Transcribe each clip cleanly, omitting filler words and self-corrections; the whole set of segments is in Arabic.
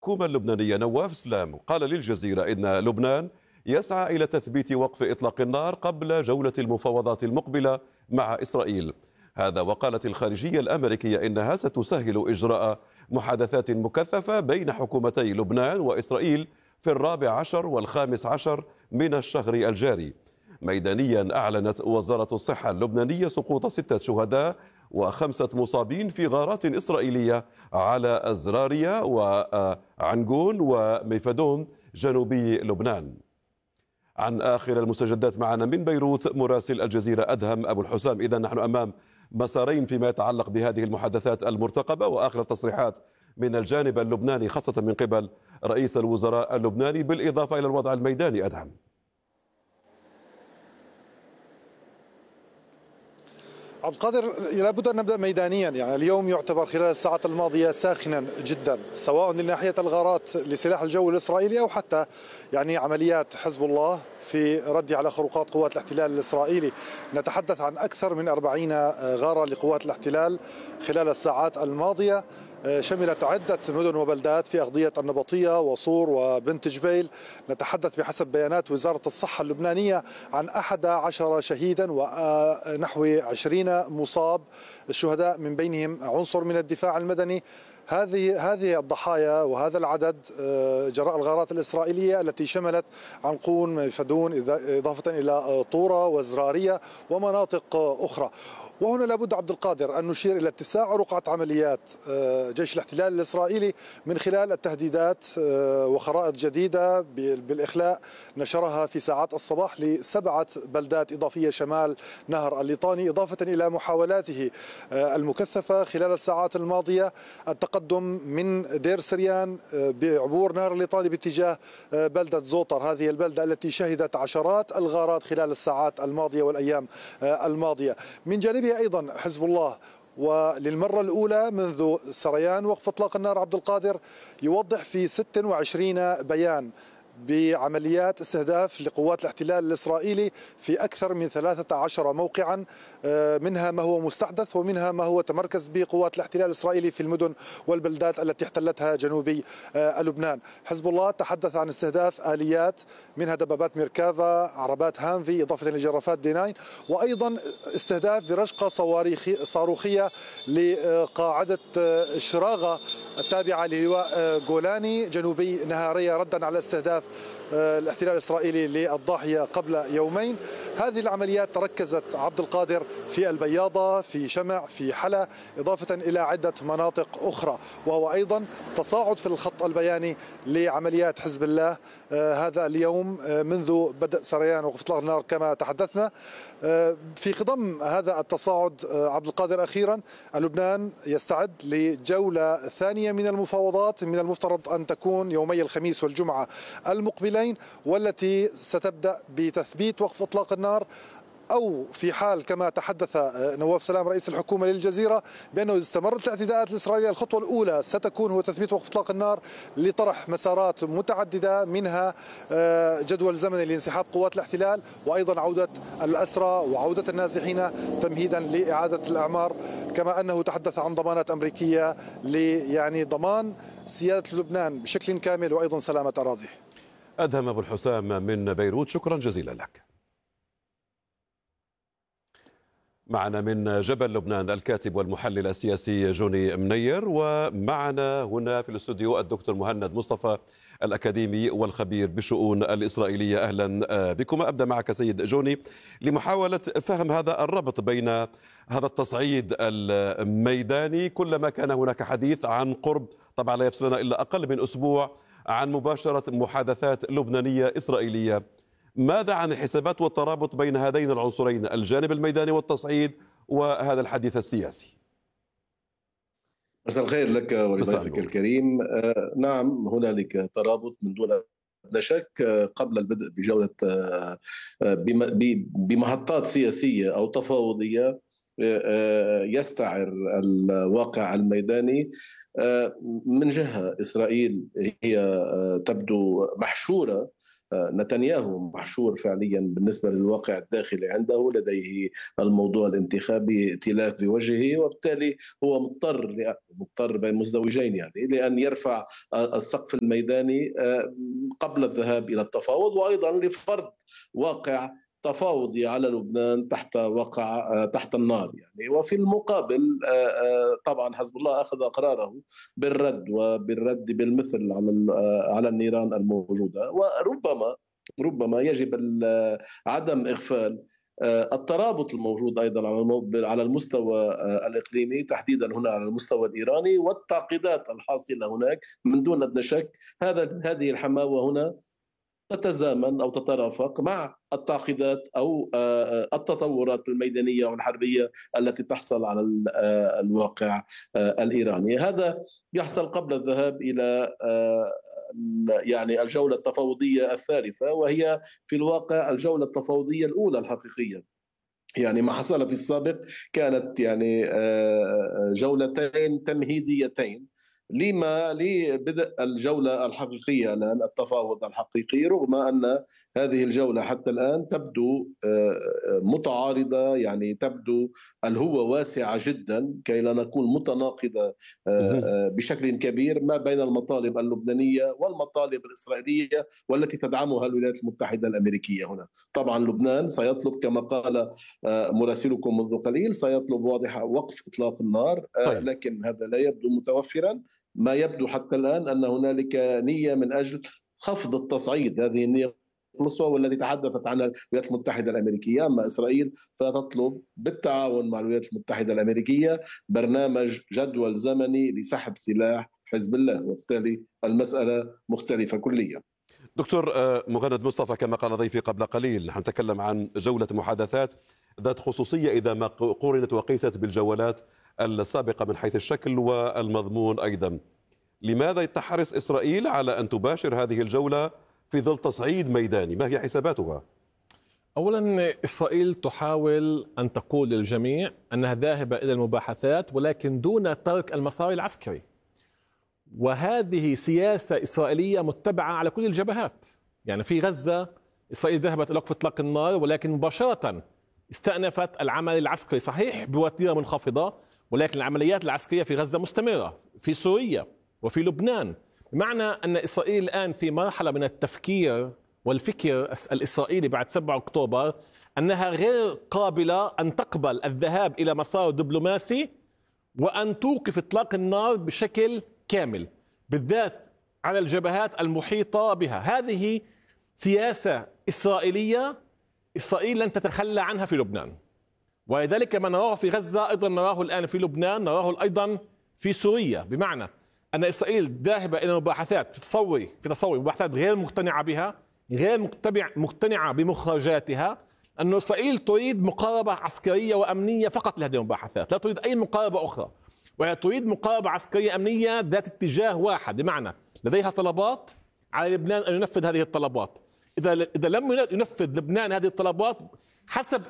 الحكومة اللبنانية نواف سلام قال للجزيرة إن لبنان يسعى إلى تثبيت وقف إطلاق النار قبل جولة المفاوضات المقبلة مع إسرائيل. هذا وقالت الخارجية الأمريكية إنها ستسهل إجراء محادثات مكثفة بين حكومتي لبنان وإسرائيل في 14 و15 من الشهر الجاري. ميدانيا أعلنت وزارة الصحة اللبنانية سقوط 6 شهداء و5 مصابين في غارات إسرائيلية على أزراريا وعنقون وميفدون جنوبي لبنان. عن آخر المستجدات معنا من بيروت مراسل الجزيرة أدهم أبو الحسام. إذا نحن أمام مسارين فيما يتعلق بهذه المحادثات المرتقبة، وآخر التصريحات من الجانب اللبناني خاصة من قبل رئيس الوزراء اللبناني بالإضافة إلى الوضع الميداني. أدهم. عبد القادر، لابد أن نبدأ ميدانيا. يعني اليوم يعتبر خلال الساعات الماضية ساخنا جدا، سواء من ناحية الغارات لسلاح الجو الإسرائيلي أو حتى عمليات حزب الله في رد على خروقات قوات الاحتلال الإسرائيلي. نتحدث عن أكثر من 40 غارة لقوات الاحتلال خلال الساعات الماضية، شملت عدة مدن وبلدات في أغضية النبطية وصور وبنت جبيل. نتحدث بحسب بيانات وزارة الصحة اللبنانية عن 11 شهيدا ونحو 20 مصاب، الشهداء من بينهم عنصر من الدفاع المدني. هذه الضحايا وهذا العدد جراء الغارات الإسرائيلية التي شملت عنقون ميفدون إضافة إلى طورة وزرارية ومناطق أخرى. وهنا لابد عبد القادر أن نشير إلى اتساع رقعة عمليات جيش الاحتلال الإسرائيلي من خلال التهديدات وخرائط جديدة بالإخلاء نشرها في ساعات الصباح ل7 بلدات إضافية شمال نهر الليطاني، إضافة إلى محاولاته المكثفة خلال الساعات الماضية التقدم من دير سريان بعبور نهر الليطاني باتجاه بلدة زوطر، هذه البلدة التي شهدت عشرات الغارات خلال الساعات الماضية والأيام الماضية. من جانبه أيضا حزب الله، وللمرة الأولى منذ سريان وقف إطلاق النار عبد القادر، يوضح في 26 بيان بعمليات استهداف لقوات الاحتلال الإسرائيلي في أكثر من 13 موقعا، منها ما هو مستحدث ومنها ما هو تمركز بقوات الاحتلال الإسرائيلي في المدن والبلدات التي احتلتها جنوبي لبنان. حزب الله تحدث عن استهداف آليات منها دبابات ميركافا، عربات هانفي، إضافة لجرافات دي 9، وأيضا استهداف برشقة صاروخية لقاعدة شراغة التابعة للواء جولاني جنوبي نهارية، ردا على استهداف الاحتلال الإسرائيلي للضاحية قبل يومين. هذه العمليات تركزت عبد القادر في البياضة، في شمع، في حلا، إضافة إلى عدة مناطق أخرى، وهو أيضا تصاعد في الخط البياني لعمليات حزب الله هذا اليوم منذ بدء سريان وقف إطلاق النار كما تحدثنا. في خضم هذا التصاعد عبد القادر، أخيرا لبنان يستعد لجولة ثانية من المفاوضات، من المفترض أن تكون يومي الخميس والجمعة المقبلين، والتي ستبدأ بتثبيت وقف إطلاق النار، أو في حال كما تحدث نواف سلام رئيس الحكومة للجزيرة بأنه إذا استمرت الاعتداءات الإسرائيلية الخطوة الأولى ستكون هو تثبيت وقف إطلاق النار لطرح مسارات متعددة، منها جدول زمني لانسحاب قوات الاحتلال، وأيضا عودة الأسرى وعودة النازحين تمهيدا لإعادة الأعمار، كما أنه تحدث عن ضمانات أمريكية ضمان سيادة لبنان بشكل كامل وأيضا سلامة أراضيه. أدهم أبو الحسام من بيروت، شكرا جزيلا لك. معنا من جبل لبنان الكاتب والمحلل السياسي جوني منير، ومعنا هنا في الاستوديو الدكتور مهند مصطفى الأكاديمي والخبير بالشؤون الإسرائيلية. أهلا بكم. أبدأ معك سيد جوني لمحاولة فهم هذا الربط بين هذا التصعيد الميداني، كلما كان هناك حديث عن قرب، طبعا لا يفصلنا إلا أقل من أسبوع عن مباشرة محادثات لبنانية إسرائيلية. ماذا عن الحسابات والترابط بين هذين العنصرين، الجانب الميداني والتصعيد وهذا الحديث السياسي؟ مساء الخير لك ولضيفك الكريم. نعم، هنالك ترابط من دون لا شك. قبل البدء بجولة بمحطات سياسية أو تفاوضية يستعر الواقع الميداني من جهة إسرائيل هي تبدو محشورة، نتنياهو محشور فعليا بالنسبة للواقع الداخلي عنده، لديه الموضوع الانتخابي ائتلاف بوجهه، وبالتالي هو مضطر بين مزدوجين، يعني لأن يرفع السقف الميداني قبل الذهاب إلى التفاوض، وأيضا لفرض واقع تفاوضي على لبنان تحت النار يعني. وفي المقابل طبعا حزب الله أخذ قراره بالرد بالمثل على النيران الموجودة. وربما يجب عدم إغفال الترابط الموجود أيضا على المستوى الإقليمي، تحديدا هنا على المستوى الإيراني، والتعقيدات الحاصلة هناك من دون أدنى شك. هذه الحماوة هنا تتزامن أو تترافق مع التعقيدات أو التطورات الميدانية والحربية التي تحصل على الواقع الإيراني. هذا يحصل قبل الذهاب إلى يعني الجولة التفاوضية الثالثة، وهي في الواقع الجولة التفاوضية الأولى الحقيقية. يعني ما حصل في السابق كانت يعني جولتين تمهيديتين لبدء الجولة الحقيقية الآن، التفاوض الحقيقي، رغم أن هذه الجولة حتى الآن تبدو متعارضة، يعني تبدو الهوة واسعة جدا كي لا نكون متناقضة بشكل كبير ما بين المطالب اللبنانية والمطالب الإسرائيلية والتي تدعمها الولايات المتحدة الأمريكية. هنا طبعا لبنان سيطلب كما قال مراسلكم منذ قليل، سيطلب واضح وقف إطلاق النار، طيب. لكن هذا لا يبدو متوفرا. ما يبدو حتى الآن أن هنالك نية من أجل خفض التصعيد، هذه النية القصوى والتي تحدثت عنها الولايات المتحدة الأمريكية. أما إسرائيل فتطلب بالتعاون مع الولايات المتحدة الأمريكية برنامج جدول زمني لسحب سلاح حزب الله، وبالتالي المسألة مختلفة كليا. دكتور مغند مصطفى، كما قال ضيفي قبل قليل، نحن نتكلم عن جولة محادثات ذات خصوصية إذا ما قورنت وقيست بالجولات السابقة من حيث الشكل والمضمون أيضا. لماذا تحرص إسرائيل على أن تباشر هذه الجولة في ظل تصعيد ميداني؟ ما هي حساباتها؟ أولا، إسرائيل تحاول أن تقول للجميع أنها ذاهبة إلى المباحثات ولكن دون ترك المسار العسكري، وهذه سياسة إسرائيلية متبعة على كل الجبهات. يعني في غزة إسرائيل ذهبت إلى وقف إطلاق النار ولكن مباشرة استأنفت العمل العسكري، صحيح بوتيرة منخفضة، ولكن العمليات العسكرية في غزة مستمرة، في سوريا وفي لبنان. بمعنى أن إسرائيل الآن في مرحلة من التفكير والفكر الإسرائيلي بعد 7 أكتوبر أنها غير قابلة أن تقبل الذهاب إلى مسار دبلوماسي وأن توقف إطلاق النار بشكل كامل، بالذات على الجبهات المحيطة بها. هذه سياسة إسرائيلية إسرائيل لن تتخلى عنها في لبنان، ولذلك ما نراه في غزة أيضا نراه الآن في لبنان، نراه أيضا في سوريا. بمعنى أن إسرائيل ذاهبة إلى مباحثات في تصوري مباحثات غير مقتنعة بها، غير مقتنعة بمخرجاتها، أن إسرائيل تريد مقاربة عسكرية وأمنية فقط لهذه المباحثات، لا تريد أي مقاربة أخرى، وهي تريد مقاربة عسكرية أمنية ذات اتجاه واحد. بمعنى لديها طلبات، على لبنان أن ينفذ هذه الطلبات. إذا لم ينفذ لبنان هذه الطلبات حسب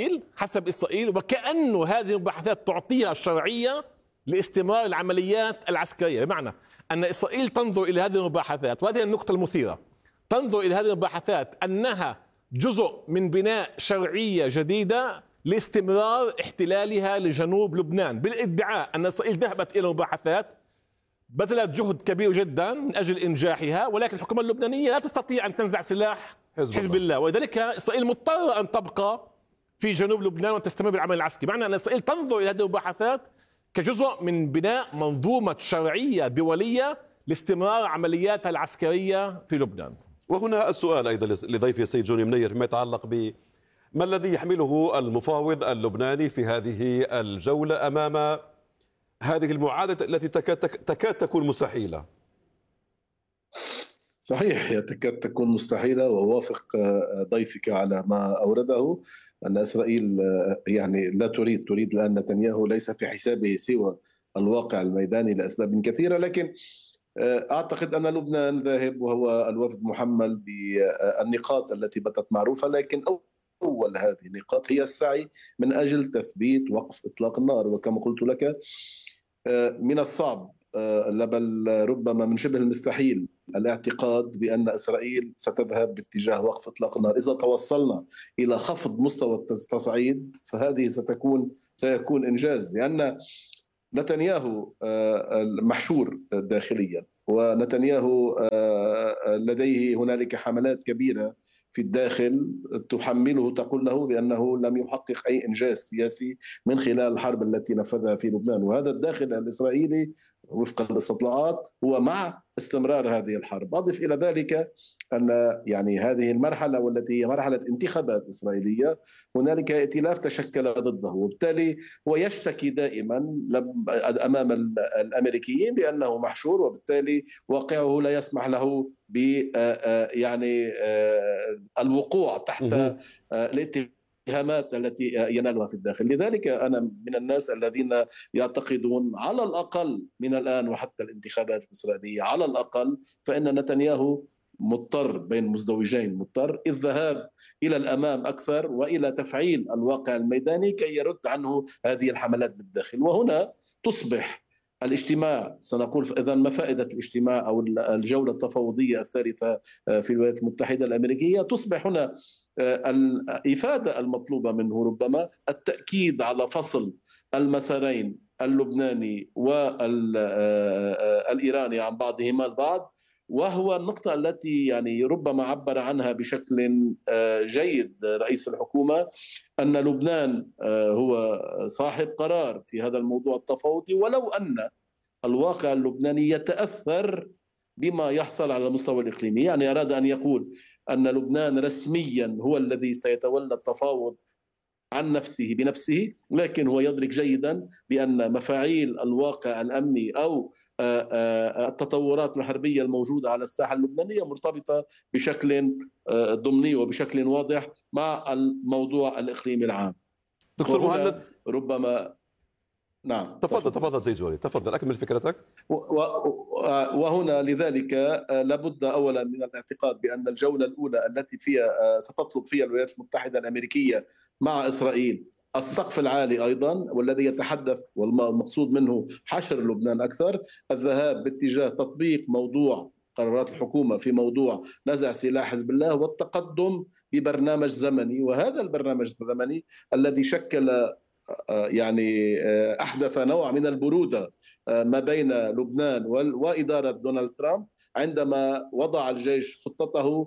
إسرائيل وكأنه هذه المباحثات تعطيها الشرعية لاستمرار العمليات العسكرية. بمعنى أن إسرائيل تنظر إلى هذه المباحثات، وهذه النقطة المثيرة، تنظر إلى هذه المباحثات أنها جزء من بناء شرعية جديدة لاستمرار احتلالها لجنوب لبنان، بالادعاء أن إسرائيل ذهبت إلى المباحثات، بذلت جهد كبير جدا من أجل إنجاحها، ولكن الحكومة اللبنانية لا تستطيع أن تنزع سلاح حزب الله، ولذلك إسرائيل مضطرة أن تبقى في جنوب لبنان وتستمر بالعمل العسكري. معنى أن إسرائيل تنظر إلى هذه المباحثات كجزء من بناء منظومة شرعية دولية لاستمرار عملياتها العسكرية في لبنان. وهنا السؤال أيضا لضيفي السيد جوني منير فيما يتعلق بما الذي يحمله المفاوض اللبناني في هذه الجولة أمام هذه المعادلة التي تكاد تكون مستحيلة. صحيح، هي تكاد تكون مستحيلة، ووافق ضيفك على ما أورده أن إسرائيل يعني لا تريد الآن نتنياهو، ليس في حسابه سوى الواقع الميداني لأسباب كثيرة. لكن أعتقد أن لبنان ذاهب وهو الوفد محمل بالنقاط التي باتت معروفة، لكن أول هذه النقاط هي السعي من أجل تثبيت وقف إطلاق النار. وكما قلت لك من الصعب بل ربما من شبه المستحيل الاعتقاد بأن إسرائيل ستذهب باتجاه وقف إطلاق النار. إذا توصلنا إلى خفض مستوى التصعيد فهذه سيكون إنجاز، لأن نتنياهو محشور داخليا، ونتنياهو لديه هنالك حملات كبيرة في الداخل تحمله، تقول له بأنه لم يحقق أي إنجاز سياسي من خلال الحرب التي نفذها في لبنان. وهذا الداخل الإسرائيلي وفق الاستطلاعات هو مع استمرار هذه الحرب. أضف إلى ذلك أن يعني هذه المرحلة والتي هي مرحلة انتخابات إسرائيلية هنالك ائتلاف تشكل ضده، وبالتالي هو يشتكي دائما أمام الأمريكيين بأنه محشور، وبالتالي واقعه لا يسمح له ب يعني الوقوع تحت الاتهامات التي ينالها في الداخل. لذلك أنا من الناس الذين يعتقدون على الأقل من الآن وحتى الانتخابات الإسرائيلية على الأقل فإن نتنياهو مضطر بين مزدوجين، مضطر الذهاب إلى الأمام أكثر وإلى تفعيل الواقع الميداني كي يرد عنه هذه الحملات بالداخل. وهنا تصبح الاجتماع، سنقول إذا ما فائدة الاجتماع أو الجولة التفاوضية الثالثة في الولايات المتحدة الأمريكية، تصبح هنا الإفادة المطلوبة منه ربما التأكيد على فصل المسارين اللبناني والإيراني عن بعضهما البعض، وهو النقطة التي يعني ربما عبر عنها بشكل جيد رئيس الحكومة، أن لبنان هو صاحب قرار في هذا الموضوع التفاوضي، ولو أن الواقع اللبناني يتأثر بما يحصل على المستوى الإقليمي. يعني أراد أن يقول أن لبنان رسميا هو الذي سيتولى التفاوض عن نفسه بنفسه، لكن هو يدرك جيدا بأن مفاعيل الواقع الأمني أو التطورات الحربية الموجودة على الساحة اللبنانية مرتبطة بشكل ضمني وبشكل واضح مع الموضوع الإقليمي العام. دكتور مهند، ربما نعم تفضل سيد جولي، تفضل أكمل فكرتك. وهنا لذلك لابد أولا من الاعتقاد بأن الجولة الأولى التي فيها ستطلب فيها الولايات المتحدة الأمريكية مع إسرائيل السقف العالي أيضا، والذي يتحدث والمقصود منه حشر لبنان أكثر، الذهاب باتجاه تطبيق موضوع قرارات الحكومة في موضوع نزع سلاح حزب الله والتقدم ببرنامج زمني. وهذا البرنامج الزمني الذي شكل يعني أحدث نوع من البرودة ما بين لبنان وإدارة دونالد ترامب عندما وضع الجيش خطته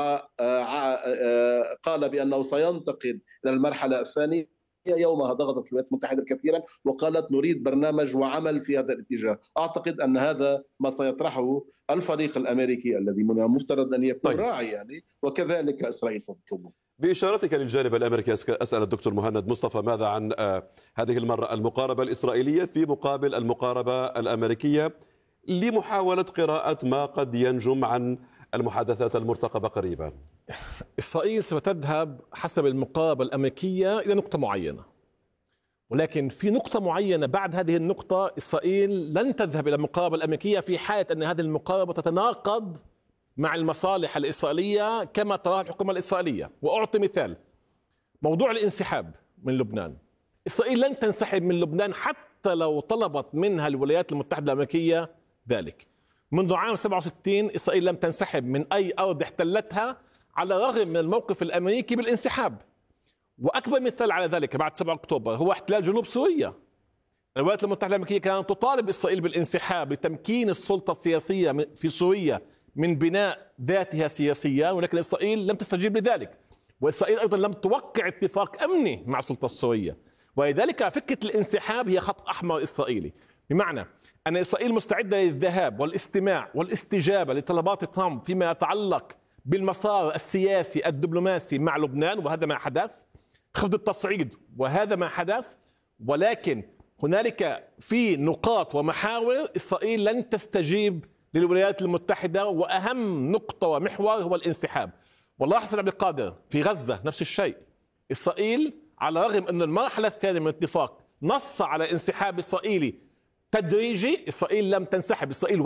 وقال بأنه سينتقل إلى المرحلة الثانية. يومها ضغطت الولايات المتحدة كثيرا وقالت نريد برنامج وعمل في هذا الاتجاه. أعتقد أن هذا ما سيطرحه الفريق الأمريكي الذي من المفترض أن يكون راعي يعني، وكذلك إسرائيل ستطلبه. بإشارتك للجانب الأمريكي أسأل الدكتور مهند مصطفى ماذا عن هذه المرة المقاربة الإسرائيلية في مقابل المقاربة الأمريكية لمحاولة قراءة ما قد ينجم عن المحادثات المرتقبة قريبا؟ إسرائيل ستذهب حسب المقاربة الأمريكية إلى نقطة معينة، ولكن في نقطة معينة بعد هذه النقطة إسرائيل لن تذهب إلى المقاربة الأمريكية في حالة أن هذه المقاربة تتناقض مع المصالح الإسرائيلية كما تراها الحكومة الإسرائيلية. وأعطي مثال، موضوع الانسحاب من لبنان. إسرائيل لن تنسحب من لبنان حتى لو طلبت منها الولايات المتحدة الأمريكية ذلك. منذ عام 67 إسرائيل لم تنسحب من أي أرض احتلتها على الرغم من الموقف الأمريكي بالانسحاب. وأكبر مثال على ذلك بعد 7 أكتوبر هو احتلال جنوب سوريا. الولايات المتحدة الأمريكية كانت تطالب إسرائيل بالانسحاب لتمكين السلطة السياسية في سوريا من بناء ذاتها سياسيا، ولكن إسرائيل لم تستجيب لذلك. وإسرائيل أيضا لم توقع اتفاق أمني مع السلطة السورية. ولذلك فكرة الانسحاب هي خط أحمر إسرائيلي، بمعنى أن إسرائيل مستعدة للذهاب والاستماع والاستجابة لطلبات ترامب فيما يتعلق بالمسار السياسي الدبلوماسي مع لبنان، وهذا ما حدث، خفض التصعيد وهذا ما حدث. ولكن هنالك في نقاط ومحاور إسرائيل لن تستجيب للولايات المتحدة، وأهم نقطة ومحور هو الانسحاب. والله حسن عبد القادر في غزة نفس الشيء. إسرائيل على رغم أن المرحلة الثانية من الاتفاق نص على انسحاب إسرائيلي تدريجي، إسرائيل لم تنسحب. إسرائيل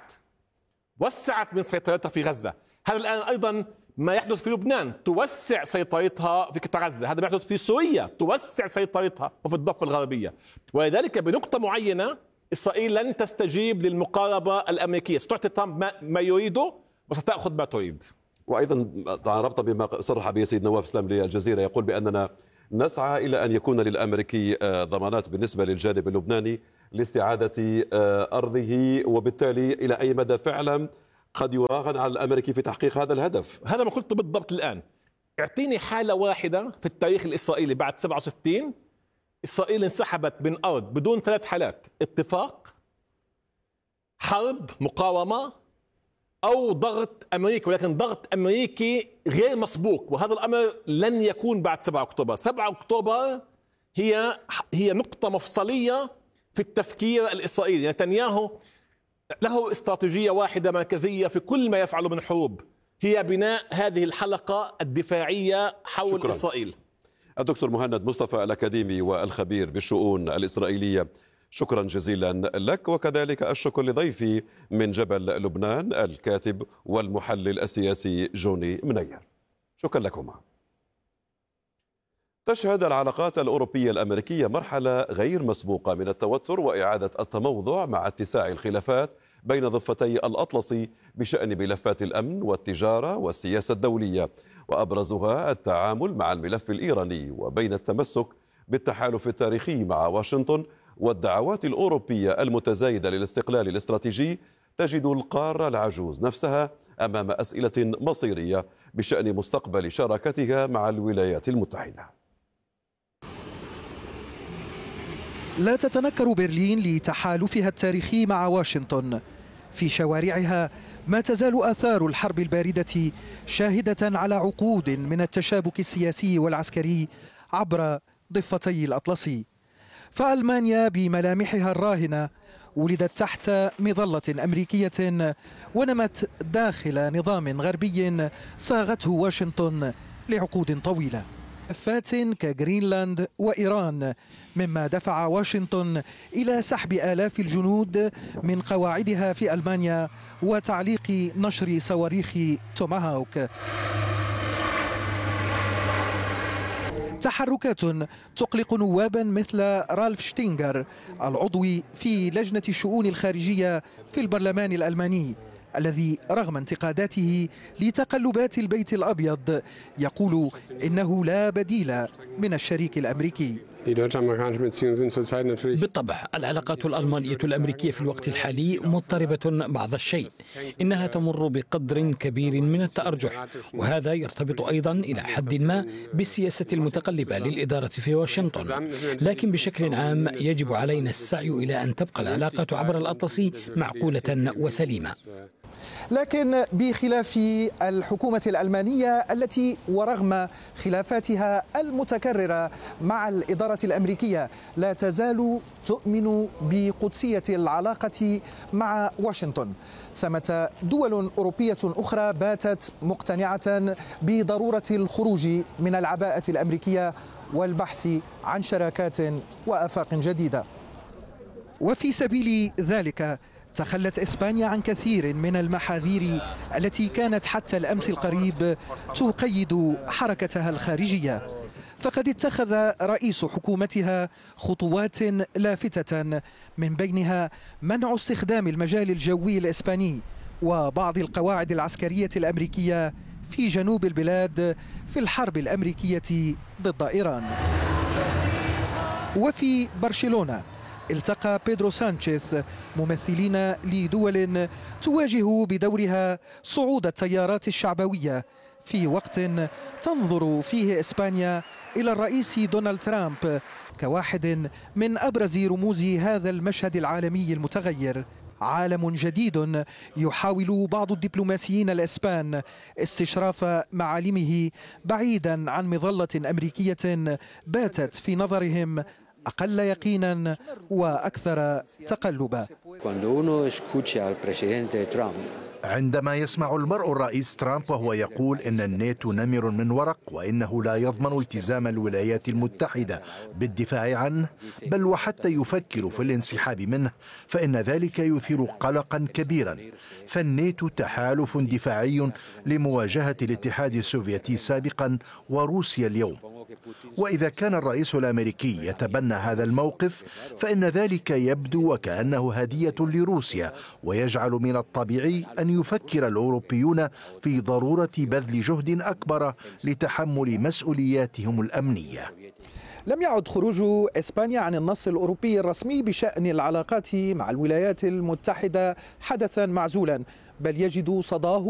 وسعت من سيطرتها في غزة. هذا الآن أيضا ما يحدث في لبنان، توسع سيطرتها في قطاع غزة. هذا ما يحدث في سوريا، توسع سيطرتها وفي الضفة الغربية. ولذلك بنقطة معينة إسرائيل لن تستجيب للمقاربة الأمريكية، ستعطي ترامب ما يريده وستأخذ ما تريد. وأيضا ربطا بما صرح به سيد نواف سلام للجزيرة، يقول بأننا نسعى إلى أن يكون للأمريكي ضمانات بالنسبة للجانب اللبناني لاستعادة أرضه، وبالتالي إلى أي مدى فعلا قد يراهن على الأمريكي في تحقيق هذا الهدف. هذا ما قلته بالضبط الآن. اعطيني حالة واحدة في التاريخ الإسرائيلي بعد 67 إسرائيل انسحبت من أرض بدون 3 حالات: اتفاق، حرب، مقاومة، أو ضغط أمريكي، ولكن ضغط أمريكي غير مسبوق، وهذا الأمر لن يكون بعد 7 أكتوبر. 7 أكتوبر هي نقطة مفصلية في التفكير الإسرائيلي. نتنياهو له استراتيجية واحدة مركزية في كل ما يفعله من حروب، هي بناء هذه الحلقة الدفاعية حول شكرا. إسرائيل. الدكتور مهند مصطفى الأكاديمي والخبير بالشؤون الإسرائيلية، شكرا جزيلا لك، وكذلك الشكر لضيفي من جبل لبنان الكاتب والمحلل السياسي جوني منير. شكرا لكما. تشهد العلاقات الأوروبية الأمريكية مرحلة غير مسبوقة من التوتر وإعادة التموضع مع اتساع الخلافات بين ضفتي الأطلسي بشأن ملفات الأمن والتجارة والسياسة الدولية، وأبرزها التعامل مع الملف الإيراني، وبين التمسك بالتحالف التاريخي مع واشنطن والدعوات الأوروبية المتزايدة للاستقلال الاستراتيجي، تجد القارة العجوز نفسها أمام أسئلة مصيرية بشأن مستقبل شراكتها مع الولايات المتحدة. لا تتنكر برلين لتحالفها التاريخي مع واشنطن. في شوارعها ما تزال آثار الحرب الباردة شاهدة على عقود من التشابك السياسي والعسكري عبر ضفتي الأطلسي. فألمانيا بملامحها الراهنة ولدت تحت مظلة أمريكية ونمت داخل نظام غربي صاغته واشنطن لعقود طويلة. ملفات كغرينلاند وإيران، مما دفع واشنطن إلى سحب آلاف الجنود من قواعدها في ألمانيا وتعليق نشر صواريخ توماهوك. تحركات تقلق نوابا مثل رالف شتينغر العضو في لجنة الشؤون الخارجية في البرلمان الألماني، الذي رغم انتقاداته لتقلبات البيت الأبيض يقول إنه لا بديل من الشريك الأمريكي. بالطبع العلاقات الألمانية الأمريكية في الوقت الحالي مضطربة بعض الشيء، إنها تمر بقدر كبير من التأرجح، وهذا يرتبط أيضا إلى حد ما بالسياسة المتقلبة للإدارة في واشنطن. لكن بشكل عام يجب علينا السعي إلى أن تبقى العلاقات عبر الأطلسي معقولة وسليمة. لكن بخلاف الحكومة الألمانية التي ورغم خلافاتها المتكررة مع الإدارة الأمريكية لا تزال تؤمن بقدسية العلاقة مع واشنطن، ثمة دول أوروبية أخرى باتت مقتنعة بضرورة الخروج من العباءة الأمريكية والبحث عن شراكات وآفاق جديدة. وفي سبيل ذلك تخلت إسبانيا عن كثير من المحاذير التي كانت حتى الأمس القريب تقيد حركتها الخارجية، فقد اتخذ رئيس حكومتها خطوات لافتة، من بينها منع استخدام المجال الجوي الإسباني وبعض القواعد العسكرية الأمريكية في جنوب البلاد في الحرب الأمريكية ضد إيران. وفي برشلونة التقى بيدرو سانشيز ممثلين لدول تواجه بدورها صعود التيارات الشعبوية، في وقت تنظر فيه إسبانيا إلى الرئيس دونالد ترامب كواحد من أبرز رموز هذا المشهد العالمي المتغير. عالم جديد يحاول بعض الدبلوماسيين الإسبان استشراف معالمه بعيدا عن مظلة أمريكية باتت في نظرهم أقل يقينا وأكثر تقلبا. عندما يسمع المرء الرئيس ترامب وهو يقول إن الناتو نمر من ورق وإنه لا يضمن التزام الولايات المتحدة بالدفاع عنه، بل وحتى يفكر في الانسحاب منه، فإن ذلك يثير قلقا كبيرا. فالناتو تحالف دفاعي لمواجهة الاتحاد السوفيتي سابقا وروسيا اليوم، وإذا كان الرئيس الأمريكي يتبنى هذا الموقف فإن ذلك يبدو وكأنه هدية لروسيا، ويجعل من الطبيعي أن يفكر الأوروبيون في ضرورة بذل جهد أكبر لتحمل مسؤولياتهم الأمنية. لم يعد خروج إسبانيا عن النص الأوروبي الرسمي بشأن العلاقات مع الولايات المتحدة حدثا معزولا، بل يجد صداه